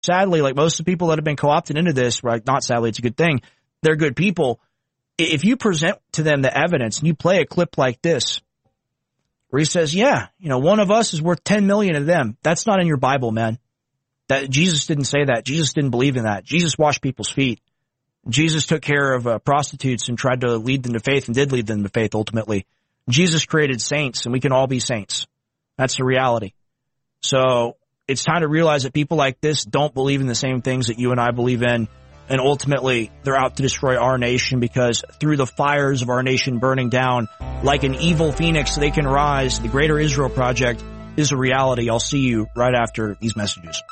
sadly, like most of the people that have been co-opted into this, right? Not sadly, it's a good thing. They're good people. If you present to them the evidence and you play a clip like this, where he says, yeah, one of us is worth 10 million of them. That's not in your Bible, man. That Jesus didn't say that. Jesus didn't believe in that. Jesus washed people's feet. Jesus took care of prostitutes and tried to lead them to faith and did lead them to faith ultimately. Jesus created saints and we can all be saints. That's the reality. So it's time to realize that people like this don't believe in the same things that you and I believe in. And ultimately, they're out to destroy our nation because through the fires of our nation burning down, like an evil phoenix, they can rise. The Greater Israel Project is a reality. I'll see you right after these messages.